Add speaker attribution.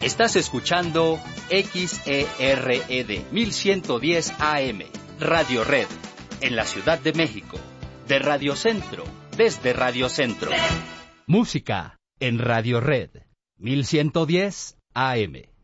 Speaker 1: Estás escuchando XERED 1110 AM, Radio Red, en la Ciudad de México, de Radio Centro, desde Radio Centro. Música en Radio Red 1110 AM.